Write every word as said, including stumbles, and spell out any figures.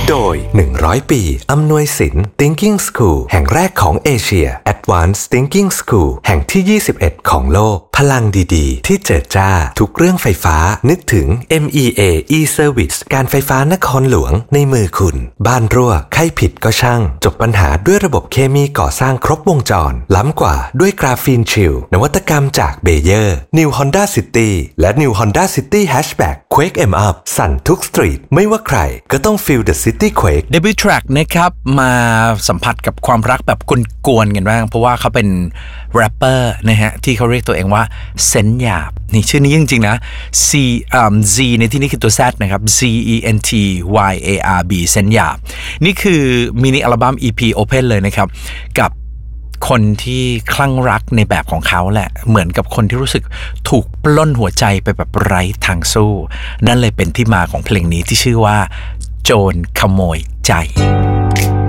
โดยหนึ่งร้อยปีอำนวยสิน Thinking School แห่งแรกของเอเชีย Advanced Thinking School แห่งที่ยี่สิบเอ็ดของโลกพลังดีๆที่เจิดจ้าทุกเรื่องไฟฟ้านึกถึง เอ็ม อี เอ e-Service การไฟฟ้านครหลวงในมือคุณบ้านรั่วใครผิดก็ช่างจบปัญหาด้วยระบบเคมีก่อสร้างครบวงจรล้ำกว่าด้วยกราฟีนชิลนวัตกรรมจากเบเยอร์ New Honda City และ New Honda City Hatchback Quake เอ็ม Up สั่นทุกสตรีทไม่ว่าใครก็ต้อง Feel the City Quake Debut Track นะครับมาสัมผัสกับความรักแบบกวนๆกันบ้างเพราะว่าเขาเป็นแรปเปอร์นะฮะที่เขาเรียกตัวเองว่าเซนหยาบนี่ชื่อนี้จริงๆนะ C อ่า Z ในที่นี้คือตัว Z นะครับ Z E N T Y A R B เซนหยาบนี่คือมินิอัลบั้ม อี พี Open เลยนะครับกับคนที่คลั่งรักในแบบของเขาแหละเหมือนกับคนที่รู้สึกถูกปล้นหัวใจไปแบบไร้ทางสู้นั่นเลยเป็นที่มาของเพลงนี้ที่ชื่อว่าโจรขโมยใจ